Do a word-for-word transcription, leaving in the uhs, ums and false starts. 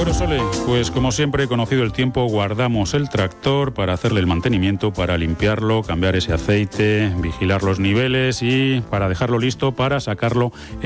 Bueno, Sole, pues como siempre, conocido el tiempo, guardamos el tractor para hacerle el mantenimiento, para limpiarlo, cambiar ese aceite, vigilar los niveles y para dejarlo listo para sacarlo